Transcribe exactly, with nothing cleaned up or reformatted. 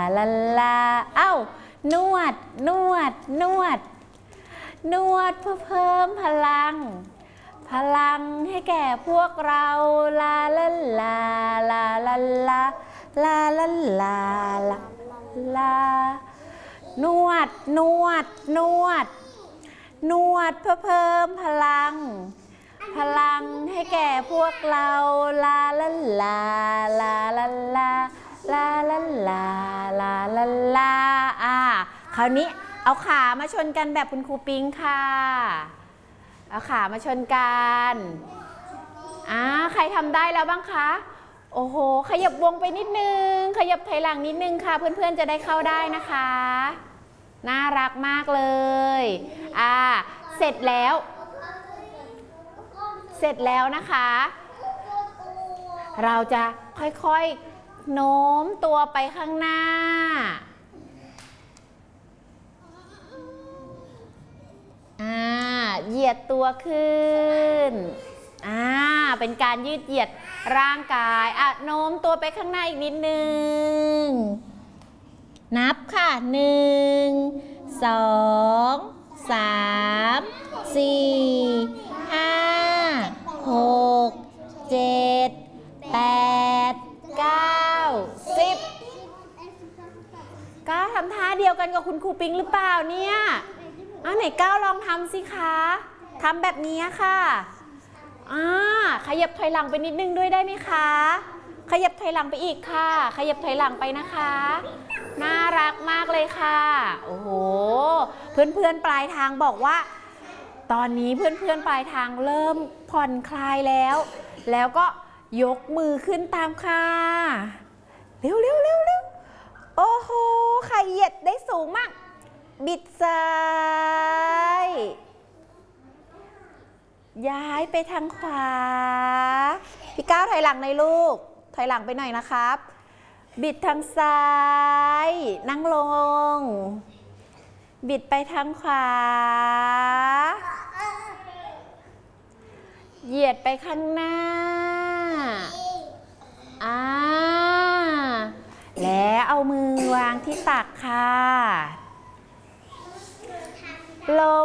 ลาลาเอ้านวดนวดนวดนวดเพื่อเพิ่มพลังพลังให้แก่พวกเราลาลาลาลาลาลาลาลาลาลาลานวดนวดนวดนวดเพื่อเพิ่มพลังพลังให้แก่พวกเราลาลาลาลาลาลาลาลาลาลาลาลาอ่าคราวนี้เอาขามาชนกันแบบคุณครูปิงค่ะเอาขามาชนกันอ่าใครทำได้แล้วบ้างคะโอ้โหขยับวงไปนิดนึงขยับถอยหลังนิดนึงค่ะเพื่อนๆจะได้เข้าได้นะคะน่ารักมากเลยอ่าเสร็จแล้วเสร็จแล้วนะคะเราจะค่อยๆโน้มตัวไปข้างหน้าอ่าเหยียดตัวขึ้นอ่าเป็นการยืดเหยียดร่างกายอ่ะโน้มตัวไปข้างหน้าอีกนิดนึงนับค่ะหนึ่งสองสามสี่ห้าหกเจ็ดแปดเก้าสิบก้าวทำท่าเดียวกันกับคุณครูปิงหรือเปล่าเนี่ยอ่ะไหนก้าวลองทำสิคะทำแบบนี้ค่ะอ่าขยับถอยหลังไปนิดนึงด้วยได้ไหมคะขยับถอยหลังไปอีกค่ะขยับถอยหลังไปนะคะน่ารักมากเลยค่ะโอ้โหเพื่อนๆปลายทางบอกว่าตอนนี้เพื่อนๆปลายทางเริ่มผ่อนคลายแล้วแล้วก็ยกมือขึ้นตามค่ะเร็วเร็วเร็วเร็วโอ้โหใครเหยียดได้สูงมากบิดซ้ายย้ายไปทางขวาพี่ก้าวถอยหลังในลูกถอยหลังไปหน่อยนะครับบิดทางซ้ายนั่งลงบิดไปทางขวาเหยียดไปข้างหน้าอ่าแล้วเอามือวางที่ตักค่ะล